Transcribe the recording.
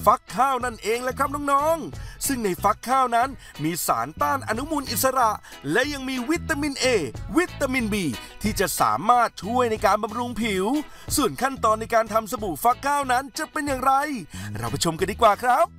ฟักข้าวนั่นเองแหละครับน้องๆซึ่งในฟักข้าวนั้นมีสารต้านอนุมูลอิสระและยังมีวิตามิน A วิตามิน B ที่จะสามารถช่วยในการบำรุงผิวส่วนขั้นตอนในการทำสบู่ฟักข้าวนั้นจะเป็นอย่างไรเราไปชมกันดีกว่าครับ